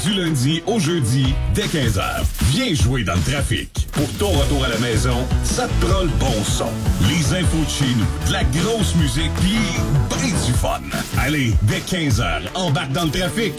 Du lundi au jeudi, dès 15h. Viens jouer dans le trafic. Pour ton retour à la maison, ça te prend le bon son. Les infos de chez nous, de la grosse musique, puis ben du fun. Allez, dès 15h, embarque dans le trafic.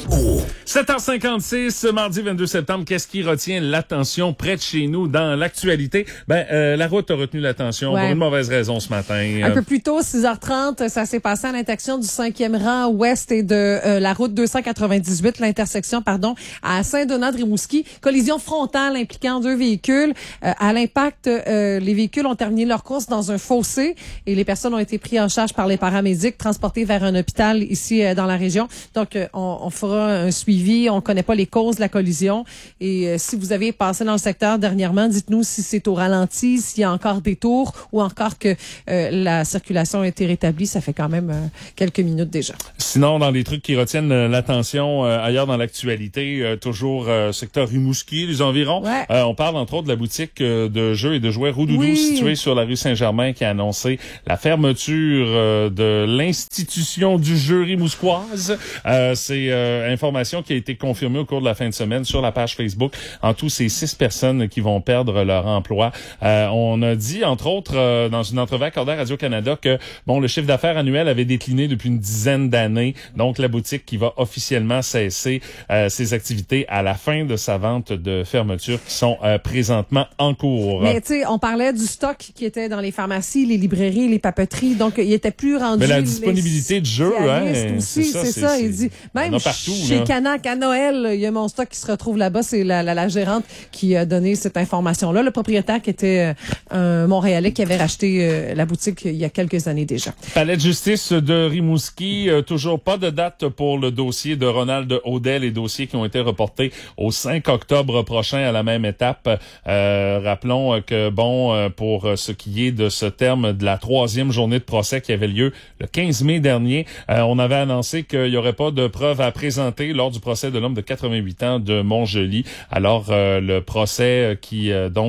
7h56, mardi 22 septembre. Qu'est-ce qui retient l'attention près de chez nous dans l'actualité? La route a retenu l'attention pour une mauvaise raison ce matin. Un peu plus tôt, 6h30, ça s'est passé à l'intersection du 5e rang ouest et de la route 298, l'intersection, à Saint-Donat-de-Rimouski. Collision frontale impliquant 2 véhicules. À l'impact, les véhicules ont terminé leur course dans un fossé et les personnes ont été prises en charge par les paramédics, transportées vers un hôpital ici dans la région. Donc, on fera un suivi. On connaît pas les causes de la collision. Et si vous avez passé dans le secteur dernièrement, dites-nous si c'est au ralenti, s'il y a encore des tours ou encore que la circulation a été rétablie. Ça fait quand même quelques minutes déjà. Sinon, dans les trucs qui retiennent l'attention ailleurs dans l'actualité, toujours secteur Rimouski, les environs. On parle entre autres de la boutique de jeux et de jouets Roudoudou située sur la rue Saint-Germain qui a annoncé la fermeture de l'institution du jeu rimouskoise. C'est information qui a été confirmée au cours de la fin de semaine sur la page Facebook. En tout, c'est 6 personnes qui vont perdre leur emploi. On a dit, entre autres, dans une entrevue accordée à Radio-Canada que le chiffre d'affaires annuel avait décliné depuis une dizaine d'années. Donc, la boutique qui va officiellement cesser ses activités à la fin de sa vente de fermeture qui sont présentement en cours. Mais tu sais, on parlait du stock qui était dans les pharmacies, les librairies, les papeteries. Donc, il était plus rendu. Mais la disponibilité de jeux, aussi, c'est ça. Il dit, même partout, chez Canac, à Noël, il y a mon stock qui se retrouve là-bas. C'est la gérante qui a donné cette information-là. Le propriétaire qui était un Montréalais qui avait racheté la boutique il y a quelques années déjà. Palais de justice de Rimouski, toujours pas de date pour le dossier de Ronald Audet, les dossiers qui ont été reportés au 5 octobre prochain à la même étape. Rappelons que, pour ce qui est de ce terme de la 3e journée de procès qui avait lieu le 15 mai dernier, on avait annoncé qu'il n'y aurait pas de preuves à présenter lors du procès de l'homme de 88 ans de Montjoly. Alors, le procès qui,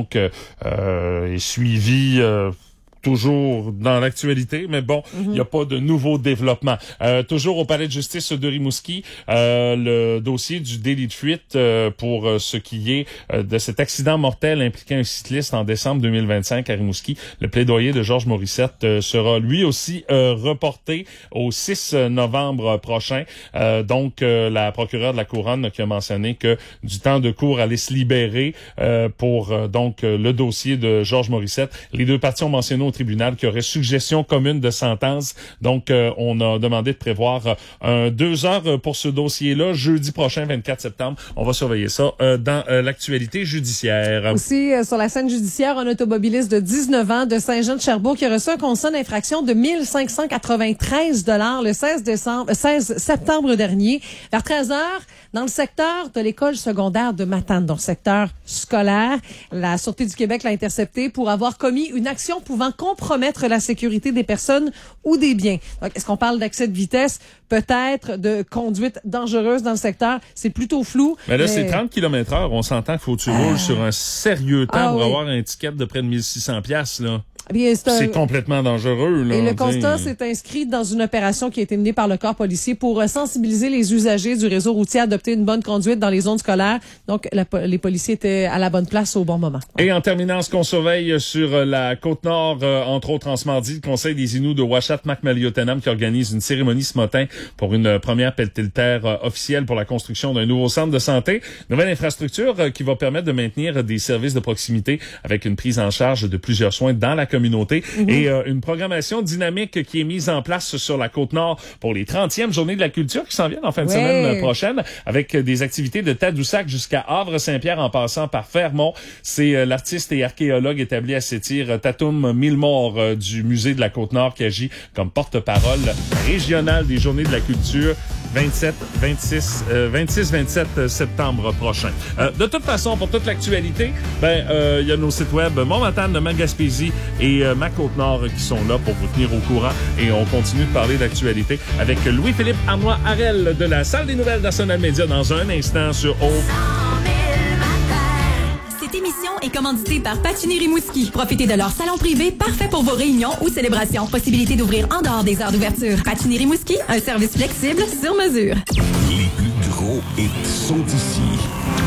est suivi... toujours dans l'actualité, mais il n'y a pas de nouveaux développements. Toujours au palais de justice de Rimouski, le dossier du délit de fuite pour ce qui est de cet accident mortel impliquant un cycliste en décembre 2025 à Rimouski. Le plaidoyer de Georges Morissette sera lui aussi reporté au 6 novembre prochain. La procureure de la Couronne qui a mentionné que du temps de cour allait se libérer pour le dossier de Georges Morissette. Les deux parties ont mentionné au tribunal qu'il y aurait suggestion commune de sentence. Donc, on a demandé de prévoir 2 heures pour ce dossier-là, jeudi prochain, 24 septembre. On va surveiller ça dans l'actualité judiciaire. Aussi, sur la scène judiciaire, un automobiliste de 19 ans de Saint-Jean-de-Cherbourg qui a reçu un constat d'infraction de 1593 $ le 16 septembre dernier, vers 13 heures, dans le secteur de l'école secondaire de Matane, dans le secteur scolaire. La Sûreté du Québec l'a intercepté pour avoir commis une action pouvant compromettre la sécurité des personnes ou des biens. Donc, est-ce qu'on parle d'excès de vitesse? Peut-être de conduite dangereuse dans le secteur. C'est plutôt flou. Mais là, c'est 30 km/h. On s'entend qu'il faut que tu roules sur un sérieux temps pour avoir un ticket de près de 1600 $, là. Bien, c'est complètement dangereux, là. Et le constat s'est inscrit dans une opération qui a été menée par le corps policier pour sensibiliser les usagers du réseau routier à adopter une bonne conduite dans les zones scolaires. Donc, les policiers étaient à la bonne place au bon moment. Et en terminant, ce qu'on surveille sur la Côte-Nord, entre autres en ce mardi, le Conseil des Inuits de Ouachat-Macmalliotenam qui organise une cérémonie ce matin pour une première pelletée de terre officielle pour la construction d'un nouveau centre de santé. Nouvelle infrastructure qui va permettre de maintenir des services de proximité avec une prise en charge de plusieurs soins dans la communauté et une programmation dynamique qui est mise en place sur la Côte-Nord pour les 30e Journées de la culture qui s'en viennent en fin de semaine prochaine avec des activités de Tadoussac jusqu'à Havre-Saint-Pierre en passant par Fermont. C'est l'artiste et archéologue établi à Sétyr, Tatum Milmore du Musée de la Côte-Nord qui agit comme porte-parole régional des Journées de la culture 26-27 septembre prochain. De toute façon, pour toute l'actualité, il y a nos sites web Montmatane, Magaspésie et Ma Côte-Nord qui sont là pour vous tenir au courant. Et on continue de parler d'actualité avec Louis-Philippe Arnois-Harel de la Salle des Nouvelles National Média dans un instant sur Cette émission est commanditée par Patinir Rimouski. Profitez de leur salon privé parfait pour vos réunions ou célébrations. Possibilité d'ouvrir en dehors des heures d'ouverture. Patinir Rimouski, un service flexible sur mesure. Les plus gros nouveaux hits sont ici.